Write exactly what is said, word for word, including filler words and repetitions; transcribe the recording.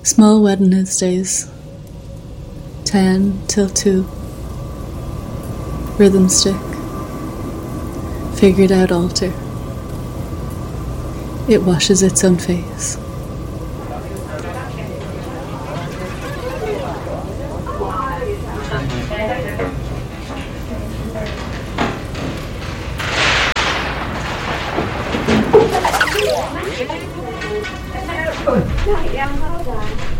Small Wednesdays, ten till two. Rhythm stick, figured out altar. It washes its own face. Em không